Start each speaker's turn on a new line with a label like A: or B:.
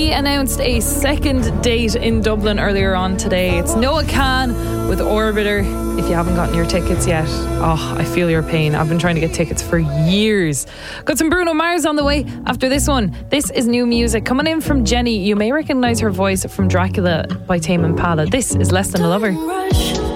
A: Jenny announced a second date in Dublin earlier on today. It's Noah Kahan with Orbiter. If you haven't gotten your tickets yet, I feel your pain. I've been trying to get tickets for years. Got some Bruno Mars on the way after this one. This is new music coming in from Jenny. You may recognise her voice from Dracula by Tame Impala. This is Less Than a Lover.